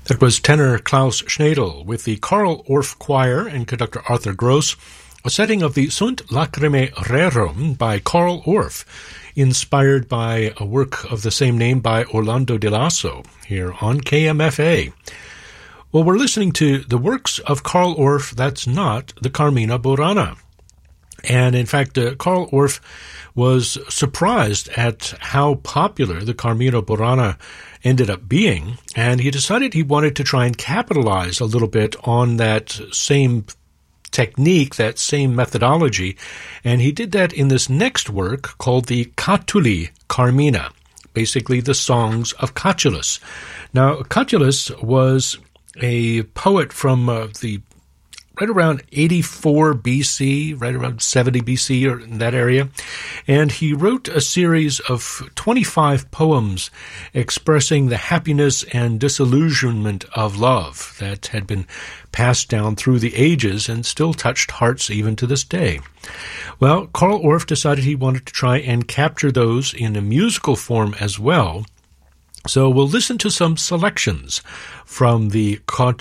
That was tenor Klaus Schnedel with the Carl Orff Choir and conductor Arthur Gross, a setting of the Sunt Lacrimae Rerum by Carl Orff, inspired by a work of the same name by Orlando de Lasso, here on KMFA. Well, we're listening to the works of Carl Orff that's not the Carmina Burana. And in fact, Carl Orff was surprised at how popular the Carmina Burana ended up being, and he decided he wanted to try and capitalize a little bit on that same technique, that same methodology, and he did that in this next work called the Catuli Carmina, basically the songs of Catullus. Now, Catullus was a poet from the right around 84 BC, right around 70 BC or in that area. And he wrote a series of 25 poems expressing the happiness and disillusionment of love that had been passed down through the ages and still touched hearts even to this day. Well, Carl Orff decided he wanted to try and capture those in a musical form as well. So we'll listen to some selections from the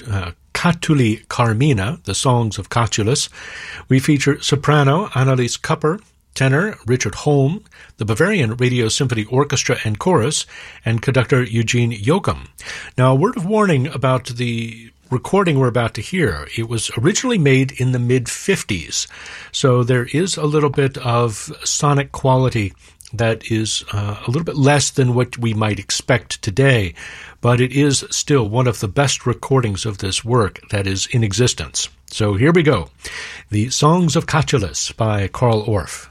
Catuli Carmina, the songs of Catullus. We feature soprano Annelies Kupper, tenor Richard Holm, the Bavarian Radio Symphony Orchestra and Chorus, and conductor Eugene Joachim. Now, a word of warning about the recording we're about to hear. It was originally made in the mid-50s, so there is a little bit of sonic quality that is a little bit less than what we might expect today, but it is still one of the best recordings of this work that is in existence. So here we go. The Songs of Catullus by Carl Orff.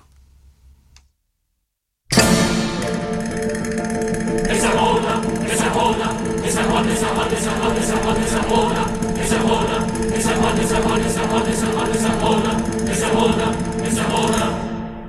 It's a